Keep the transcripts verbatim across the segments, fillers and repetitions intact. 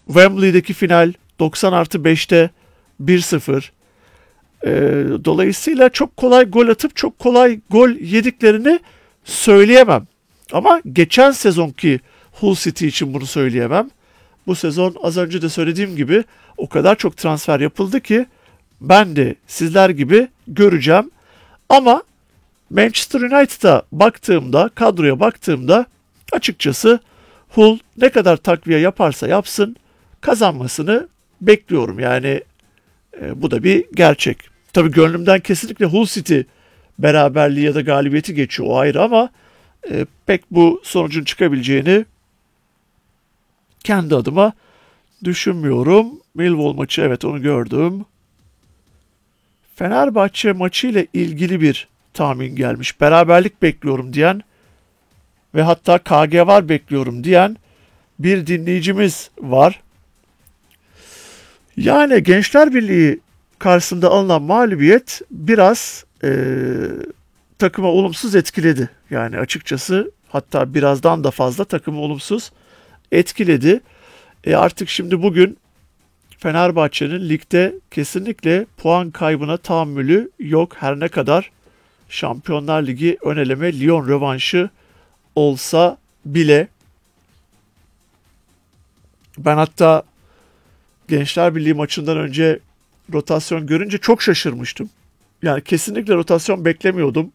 Wembley'deki final doksan artı beşte bir sıfır. Ee, dolayısıyla çok kolay gol atıp çok kolay gol yediklerini söyleyemem. Ama geçen sezonki Hull City için bunu söyleyemem. Bu sezon az önce de söylediğim gibi o kadar çok transfer yapıldı ki ben de sizler gibi göreceğim. Ama Manchester United'a baktığımda, kadroya baktığımda açıkçası Hull ne kadar takviye yaparsa yapsın kazanmasını bekliyorum. Yani e, bu da bir gerçek. Tabii gönlümden kesinlikle Hull City beraberliği ya da galibiyeti geçiyor, o ayrı, ama e, pek bu sonucun çıkabileceğini kendi adıma düşünmüyorum. Millwall maçı, evet, onu gördüm. Fenerbahçe maçı ile ilgili bir tahmin gelmiş. Beraberlik bekliyorum diyen ve hatta K G var bekliyorum diyen bir dinleyicimiz var. Yani Gençler Birliği karşısında alınan mağlubiyet biraz e, takıma olumsuz etkiledi. Yani açıkçası hatta birazdan da fazla takımı olumsuz etkiledi. E artık şimdi bugün Fenerbahçe'nin ligde kesinlikle puan kaybına tahammülü yok. Her ne kadar Şampiyonlar Ligi ön eleme Lyon rövanşı olsa bile. Ben hatta Gençler Birliği maçından önce rotasyon görünce çok şaşırmıştım. Yani kesinlikle rotasyon beklemiyordum.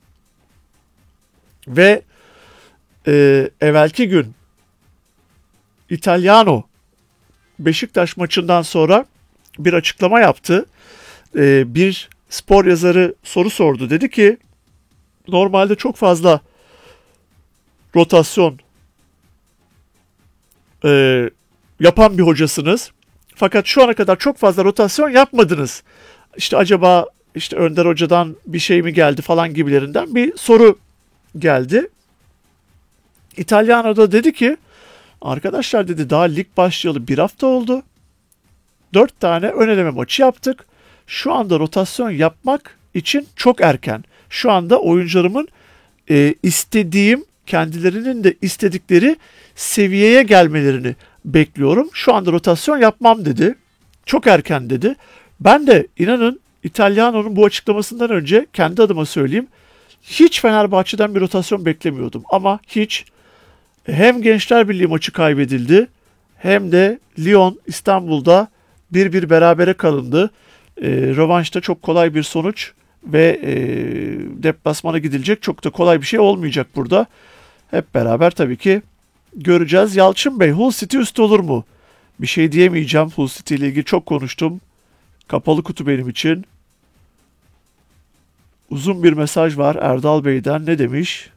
Ve e, evvelki gün Italiano Beşiktaş maçından sonra bir açıklama yaptı. E, bir spor yazarı soru sordu. Dedi ki normalde çok fazla rotasyon e, yapan bir hocasınız. Fakat şu ana kadar çok fazla rotasyon yapmadınız. İşte acaba işte Önder Hoca'dan bir şey mi geldi falan gibilerinden bir soru geldi. İtalyano da dedi ki arkadaşlar dedi daha lig başlayalı bir hafta oldu. Dört tane ön eleme maçı yaptık. Şu anda rotasyon yapmak için çok erken. Şu anda oyuncularımın e, istediğim, kendilerinin de istedikleri seviyeye gelmelerini bekliyorum. Şu anda rotasyon yapmam dedi. Çok erken dedi. Ben de inanın İtalyano'nun bu açıklamasından önce kendi adıma söyleyeyim. Hiç Fenerbahçe'den bir rotasyon beklemiyordum. Ama hiç. Hem Gençler Birliği maçı kaybedildi hem de Lyon İstanbul'da bir bir berabere kalındı. E, rövanşta çok kolay bir sonuç ve e, deplasmana gidilecek çok da kolay bir şey olmayacak burada. Hep beraber tabii ki göreceğiz. Yalçın Bey, Hull City üstü olur mu? Bir şey diyemeyeceğim. Hull City ile ilgili çok konuştum. Kapalı kutu benim için. Uzun bir mesaj var Erdal Bey'den. Ne demiş?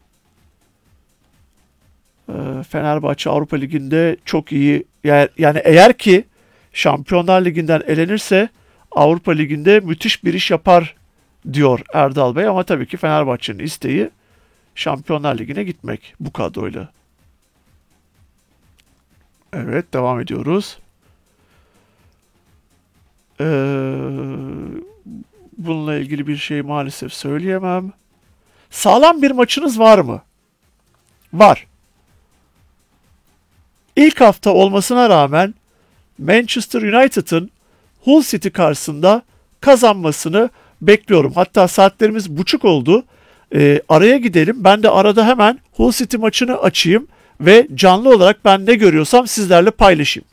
Fenerbahçe Avrupa Ligi'nde çok iyi. Yani eğer ki Şampiyonlar Ligi'nden elenirse Avrupa Ligi'nde müthiş bir iş yapar diyor Erdal Bey. Ama tabii ki Fenerbahçe'nin isteği Şampiyonlar Ligi'ne gitmek bu kadroyla. Evet, devam ediyoruz. Ee, bununla ilgili bir şey maalesef söyleyemem. Sağlam bir maçınız var mı? Var. İlk hafta olmasına rağmen Manchester United'ın Hull City karşısında kazanmasını bekliyorum. Hatta saatlerimiz buçuk oldu. Ee, araya gidelim. Ben de arada hemen Hull City maçını açayım ve canlı olarak ben ne görüyorsam sizlerle paylaşayım.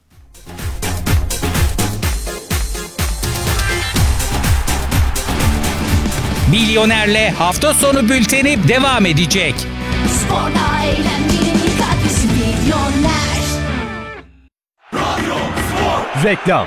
Milyoner'le hafta sonu bülteni devam edecek. Sporla eğlenmenin katkısı Milyoner. Radyo Spor. Reklam.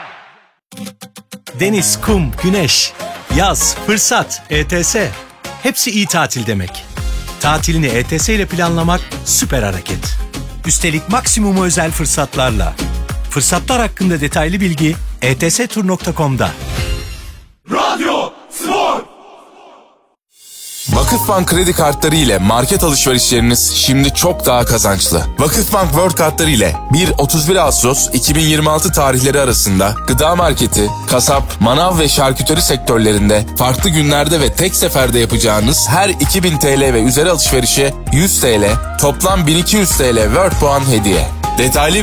Deniz, kum, güneş, yaz, fırsat, E T S. Hepsi iyi tatil demek. Tatilini E T S ile planlamak süper hareket. Üstelik maksimum özel fırsatlarla. Fırsatlar hakkında detaylı bilgi e t s tur nokta com'da. Radyo Spor. Vakıfbank kredi kartları ile market alışverişleriniz şimdi çok daha kazançlı. Vakıfbank World kartları ile bir otuz bir Ağustos iki bin yirmi altı tarihleri arasında gıda marketi, kasap, manav ve şarküteri sektörlerinde farklı günlerde ve tek seferde yapacağınız her iki bin T L ve üzeri alışverişe yüz T L, toplam bin iki yüz T L World puan hediye. Detaylı